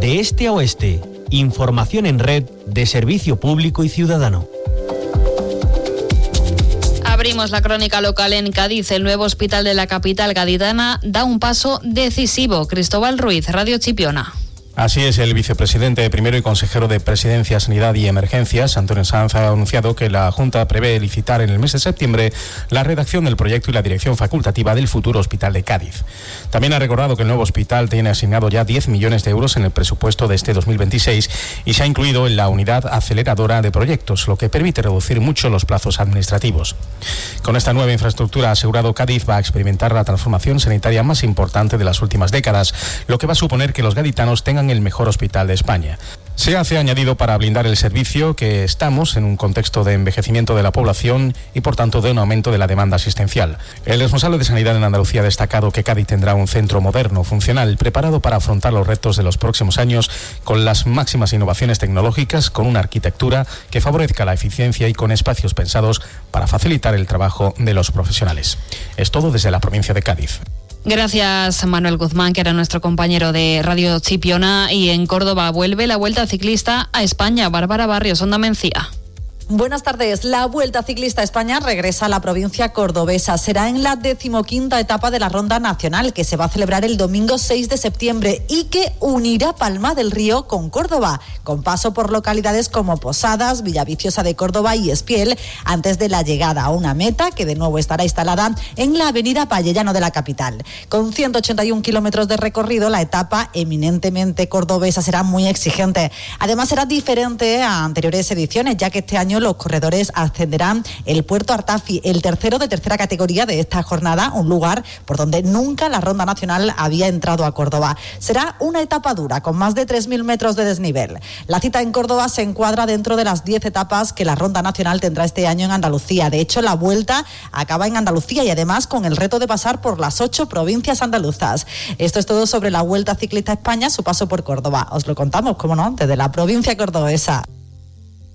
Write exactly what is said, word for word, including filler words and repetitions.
de este a oeste. Información en red de servicio público y ciudadano. Abrimos la crónica local en Cádiz. El nuevo hospital de la capital gaditana da un paso decisivo. Cristóbal Ruiz, Radio Chipiona. Así es, el vicepresidente primero y consejero de Presidencia, Sanidad y Emergencias, Antonio Sanz, ha anunciado que la Junta prevé licitar en el mes de septiembre la redacción del proyecto y la dirección facultativa del futuro hospital de Cádiz. También ha recordado que el nuevo hospital tiene asignado ya diez millones de euros en el presupuesto de este dos mil veintiséis y se ha incluido en la unidad aceleradora de proyectos, lo que permite reducir mucho los plazos administrativos. Con esta nueva infraestructura, ha asegurado, Cádiz va a experimentar la transformación sanitaria más importante de las últimas décadas, lo que va a suponer que los gaditanos tengan el mejor hospital de España. Se hace añadido para blindar el servicio que estamos en un contexto de envejecimiento de la población y, por tanto, de un aumento de la demanda asistencial. El responsable de Sanidad en Andalucía ha destacado que Cádiz tendrá un centro moderno, funcional, preparado para afrontar los retos de los próximos años con las máximas innovaciones tecnológicas, con una arquitectura que favorezca la eficiencia y con espacios pensados para facilitar el trabajo de los profesionales. Es todo desde la provincia de Cádiz. Gracias, Manuel Guzmán, que era nuestro compañero de Radio Chipiona. Y en Córdoba vuelve la Vuelta Ciclista a España. Bárbara Barrios, Onda Mencía. Buenas tardes. La Vuelta Ciclista a España regresa a la provincia cordobesa. Será en la decimoquinta etapa de la Ronda Nacional, que se va a celebrar el domingo seis de septiembre y que unirá Palma del Río con Córdoba, con paso por localidades como Posadas, Villaviciosa de Córdoba y Espiel, antes de la llegada a una meta que de nuevo estará instalada en la avenida Pallellano de la capital. Con ciento ochenta y un kilómetros de recorrido, la etapa eminentemente cordobesa será muy exigente. Además, será diferente a anteriores ediciones, ya que este año los corredores ascenderán el Puerto Artafi, el tercero de tercera categoría de esta jornada, un lugar por donde nunca la Ronda Nacional había entrado a Córdoba. Será una etapa dura, con más de tres mil metros de desnivel. La cita en Córdoba se encuadra dentro de las diez etapas que la Ronda Nacional tendrá este año en Andalucía. De hecho, la vuelta acaba en Andalucía y además con el reto de pasar por las ocho provincias andaluzas. Esto es todo sobre la Vuelta Ciclista a España, su paso por Córdoba. Os lo contamos, como no, desde la provincia cordobesa.